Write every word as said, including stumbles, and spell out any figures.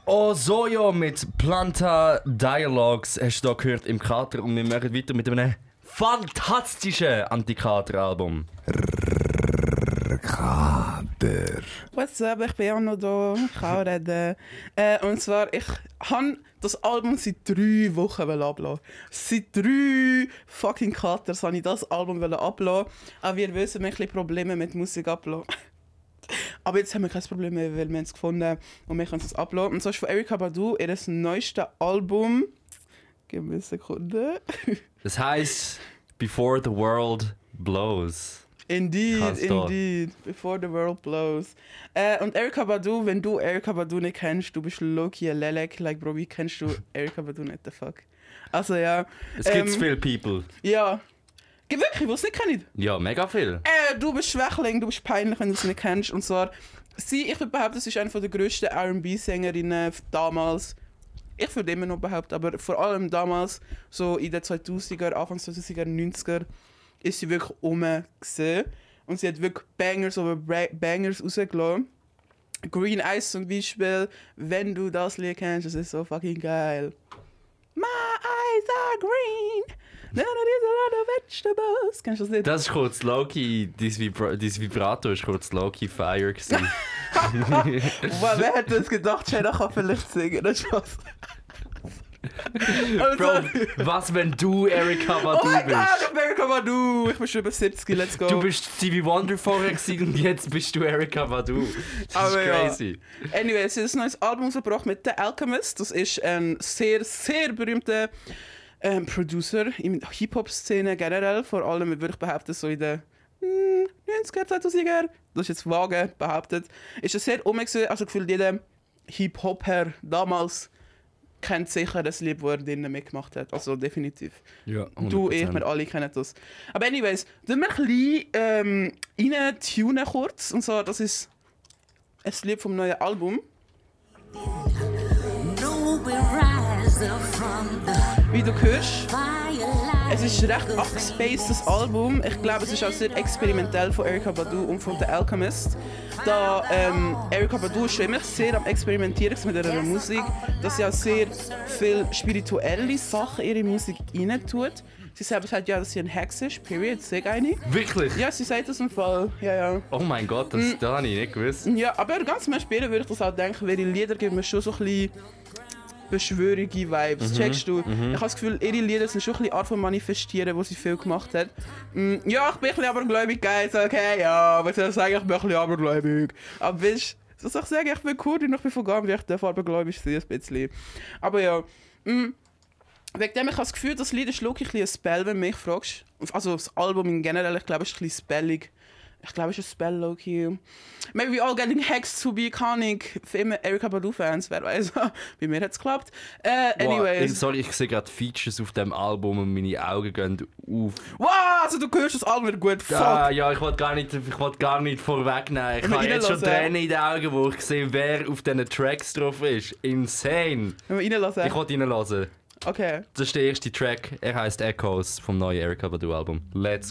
Oh, Sojo mit Planta Dialogues hast du da gehört im Kater und wir machen weiter mit einem fantastischen Antikater-Album. Kater. What's up, ich bin auch noch da, ich kann auch reden. Äh, und zwar, ich habe das Album seit drei Wochen abgelassen. Seit drei fucking Katers habe ich das Album abgelassen. Aber wir wissen, wir haben ein bisschen Probleme mit Musik abgelassen. Aber jetzt haben wir kein Problem mehr, weil wir es gefunden und wir können es abladen. Und so ist von Erykah Badu ihr neuestes Album. Gib mir eine Sekunde. Das heisst Before the World Blows. Indeed, Kannst indeed. Da. Before the World Blows. Äh, und Erykah Badu, wenn du Erykah Badu nicht kennst, du bist Loki ein Lelek. Like, Bro, wie kennst du Erykah Badu nicht? The fuck? Also ja. Es ähm, gibt viele People. Ja. Gibt wirklich, die es nicht kennen? Ja, mega viel. Äh, du bist Schwächling, du bist peinlich, wenn du es nicht kennst. Und zwar, sie, ich würde behaupten, sie ist eine der grössten R and B-Sängerinnen damals. Ich würde immer noch behaupten, aber vor allem damals, so in den zweitausender, Anfang zweitausender, neunziger, ist sie wirklich rumgesehen. Und sie hat wirklich Bangers over Bangers rausgelassen. Green Eyes zum Beispiel, wenn du das Lied kennst, das ist so fucking geil. My eyes are green. None of these are other vegetables. Kennst du das nicht? Das ist kurz Loki, dein, Vibra- dein Vibrato war kurz Loki Fire gewesen. Wow, wer hätte das gedacht, Jenna kann vielleicht singen? Das ist was. Bro, was, wenn du Erykah Badu Oh mein bist? Gott, ich bin Erykah Badu! Ich bin schon über siebzig, let's go. Du bist Stevie Wonder vorher gewesen und jetzt bist du Erykah Badu. Das Aber ist ja. crazy. Anyway, sie hat ein neues Album rausgebracht mit The Alchemist. Das ist ein sehr, sehr berühmter ähm, Producer in der Hip-Hop-Szene generell. Vor allem, würde ich behaupten, so in den hm, neunziger, zweitausender. Das ist jetzt vage behauptet. Ist es sehr umgegangen, also gefühlt jeder Hip-Hopper damals kennt sicher das Lied, das er drinnen mitgemacht hat. Also definitiv. Ja, Du, ich, wir alle kennen das. Aber anyways, tun wir ein bisschen ähm, rein tunen kurz. Und so, das ist ein Lied vom neuen Album. Wie du hörst, es ist recht abgespaced, das Album. Ich glaube, es ist auch sehr experimentell von Erykah Badu und von The Alchemist. Da ähm, Erykah Badu ist schon immer sehr am Experimentieren mit ihrer Musik, dass sie auch sehr viel spirituelle Sachen in ihre Musik rein tut. Sie selber sagt ja, dass sie ein Hex ist, period, sehr eine. Wirklich? Ja, sie sagt das im Fall, ja, ja. Oh mein Gott, das, mm. das habe ich nicht gewusst. Ja, aber ganz mehr später würde ich das auch denken, weil die Lieder geben mir schon so ein bisschen beschwörige Vibes, mhm, checkst du? Mhm. Ich habe das Gefühl, ihre Lieder sind schon ein bisschen Art von Manifestieren, wo sie viel gemacht hat. Mm, ja, ich bin ein bisschen abergläubig, guys, okay, ja, was soll ich sagen, ich bin ein bisschen abergläubig. Aber weißt du, was soll ich sagen, ich bin Kurd und ich bin von Gambia, ich darf abergläubig sein, ein bisschen. Aber ja, mm, wegen dem, ich habe das Gefühl, das Lied ist wirklich ein Spell, wenn du mich fragst. Also das Album in generell, ich glaube, es ist ein bisschen spellig. Ich glaube, es ist ein Spell, low-key. Maybe we all getting hexed to be iconic. Für immer Erykah Badu-Fans, wer weiß. Bei mir hat es geklappt. Äh, anyways. Wow, sorry, ich sehe gerade Features auf dem Album und meine Augen gehen auf. Wow, also du hörst das Album wieder gut. Fuck. Ah, ja, ich wollte gar nicht, ich wollte gar nicht vorwegnehmen. Ich habe jetzt schon Tränen in den Augen, wo ich sehe, wer auf diesen Tracks drauf ist. Insane. Wenn wir reinlassen? Ich wollte reinlassen. Okay. Das ist der erste Track. Er heisst Echoes vom neuen Erykah Badu Album. Let's